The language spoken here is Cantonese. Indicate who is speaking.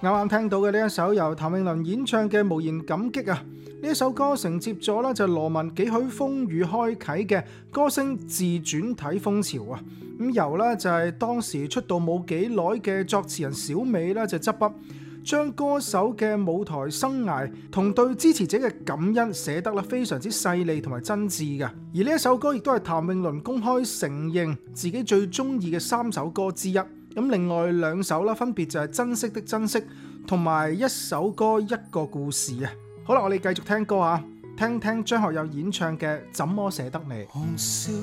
Speaker 1: 啱啱聽到嘅呢一首由譚詠麟演唱嘅《無言感激》啊，呢一首歌承接咗啦就羅文幾許風雨開啟嘅歌星自傳體風潮啊，咁由啦就係當時出道冇幾耐嘅作詞人小美啦就執筆，將歌手嘅舞台生涯同對支持者嘅感恩寫得啦非常之細膩同埋真摯嘅，而呢一首歌亦都係譚詠麟公開承認自己最中意嘅3首歌之一。咁另外2首啦，分別就係珍惜的珍惜，同埋一首歌一個故事啊。好啦，我哋繼續聽歌啊，聽聽張學友演唱嘅《怎麼捨得你》。